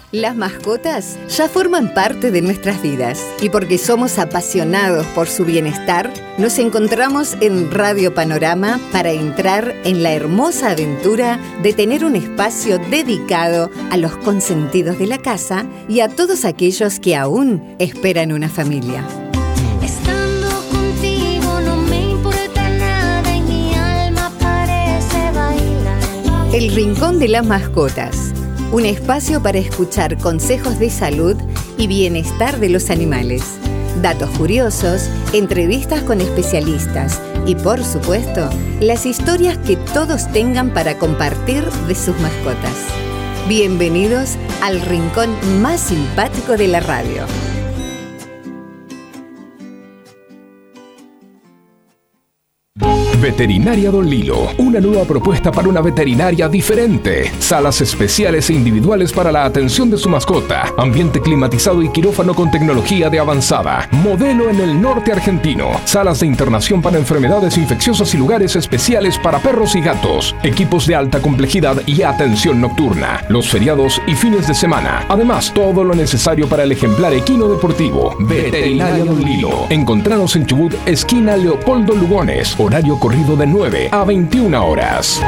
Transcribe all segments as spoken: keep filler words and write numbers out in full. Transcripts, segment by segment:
Las mascotas ya forman parte de nuestras vidas y porque somos apasionados por su bienestar, nos encontramos en Radio Panorama para entrar en la hermosa aventura de tener un espacio dedicado a los consentidos de la casa y a todos aquellos que aún esperan una familia. Estando contigo no me importa nada y mi alma parece bailar. El Rincón de las Mascotas. Un espacio para escuchar consejos de salud y bienestar de los animales, datos curiosos, entrevistas con especialistas y, por supuesto, las historias que todos tengan para compartir de sus mascotas. Bienvenidos al rincón más simpático de la radio. Veterinaria Don Lilo, una nueva propuesta para una veterinaria diferente. Salas especiales e individuales para la atención de su mascota. Ambiente climatizado y quirófano con tecnología de avanzada. Modelo en el norte argentino. Salas de internación para enfermedades infecciosas y lugares especiales para perros y gatos. Equipos de alta complejidad y atención nocturna. Los feriados y fines de semana. Además, todo lo necesario para el ejemplar equino deportivo. Veterinaria Don Lilo. Encontranos en Chubut, esquina Leopoldo Lugones. Horario corrido de nueve a veintiuna horas.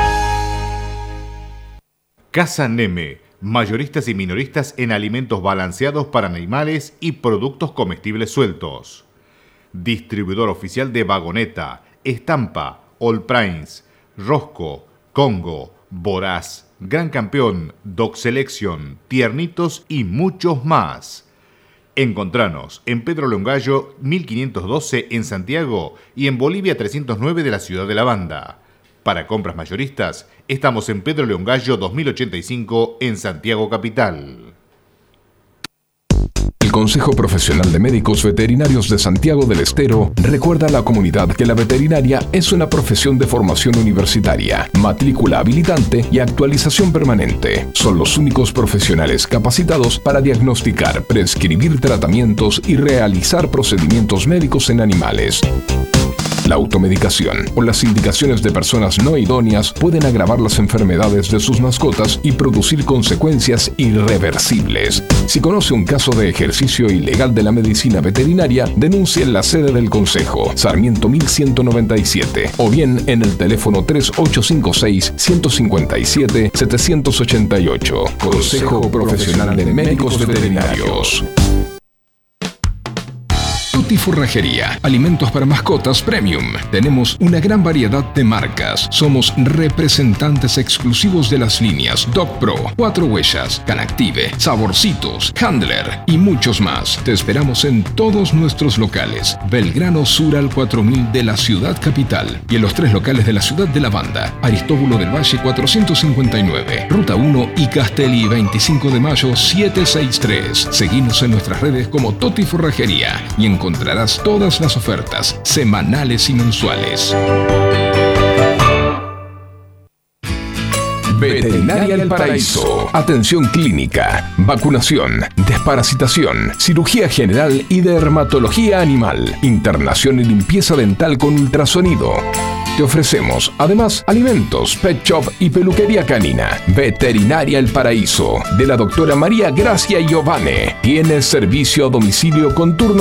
Casa Neme, mayoristas y minoristas en alimentos balanceados para animales y productos comestibles sueltos. Distribuidor oficial de Vagoneta, Estampa, All Prince, Rosco, Congo, Voraz, Gran Campeón, Dog Selection, Tiernitos y muchos más. Encontranos en Pedro Longallo mil quinientos doce en Santiago y en Bolivia trescientos nueve de la Ciudad de la Banda. Para compras mayoristas, estamos en Pedro Longallo dos mil ochenta y cinco en Santiago Capital. El Consejo Profesional de Médicos Veterinarios de Santiago del Estero recuerda a la comunidad que la veterinaria es una profesión de formación universitaria, matrícula habilitante y actualización permanente. Son los únicos profesionales capacitados para diagnosticar, prescribir tratamientos y realizar procedimientos médicos en animales. La automedicación o las indicaciones de personas no idóneas pueden agravar las enfermedades de sus mascotas y producir consecuencias irreversibles. Si conoce un caso de ejercicio ilegal de la medicina veterinaria, denuncie en la sede del Consejo, Sarmiento mil ciento noventa y siete, o bien en el teléfono tres ocho cinco seis, uno cinco siete, siete ocho ocho. Consejo Profesional de Médicos Veterinarios. Tutti Forrajería, alimentos para mascotas premium. Tenemos una gran variedad de marcas. Somos representantes exclusivos de las líneas Dog Pro, Cuatro Huellas, Canactive, Saborcitos, Handler y muchos más. Te esperamos en todos nuestros locales. Belgrano Sur al cuatro mil de la Ciudad Capital y en los tres locales de la Ciudad de la Banda. Aristóbulo del Valle cuatrocientos cincuenta y nueve, Ruta uno y Castelli veinticinco de mayo setecientos sesenta y tres. Seguinos en nuestras redes como Tutti Forrajería y encontrarás todas las ofertas semanales y mensuales. Veterinaria El Paraíso. Atención clínica, vacunación, desparasitación, cirugía general y dermatología animal, internación y limpieza dental con ultrasonido. Te ofrecemos, además, alimentos, pet shop y peluquería canina. Veterinaria El Paraíso, de la doctora María Gracia Giovane. Tiene servicio a domicilio con turno